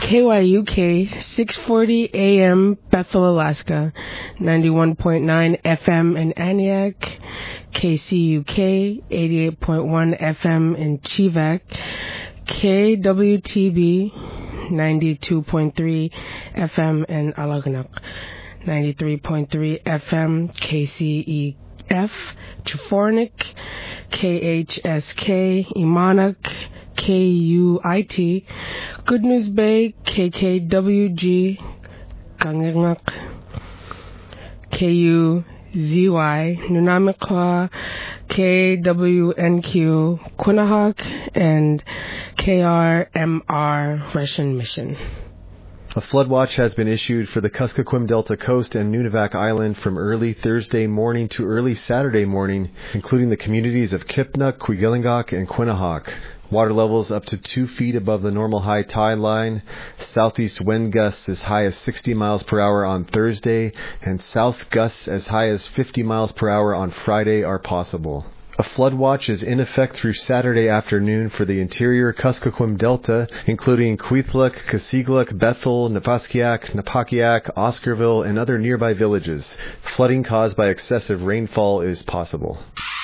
KYUK 640 AM Bethel, Alaska, 91.9 FM in Aniak, KCUK 88.1 FM in Chivak, KWTB 92.3 FM in Alagnak, 93.3 FM KCEF Chafornik, KHSK Imanak, KUIT, Good News Bay, KKWG, Kangingak, KUZY, Nunamikwa, KWNQ, Quinahawk, and KRMR Russian Mission. A flood watch has been issued for the Kuskokwim Delta Coast and Nunivak Island from early Thursday morning to early Saturday morning, including the communities of Kipna, Quigilingak, and Quinahawk. Water levels up to 2 feet above the normal high tide line. Southeast wind gusts as high as 60 miles per hour on Thursday, and south gusts as high as 50 miles per hour on Friday are possible. A flood watch is in effect through Saturday afternoon for the interior Kuskokwim Delta, including Cuithluk, Kasigluk, Bethel, Napaskiak, Napakiak, Oscarville, and other nearby villages. Flooding caused by excessive rainfall is possible.